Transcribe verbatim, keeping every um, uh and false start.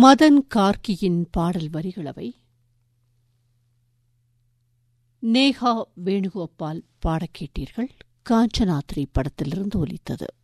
மதன் கார்கியின் பாடல் வரிகளவை. நேஹா வேணுகோபால் பாடக் கேட்டீர்கள். காஞ்சனா திரைப்படத்திலிருந்து ஒலித்தது.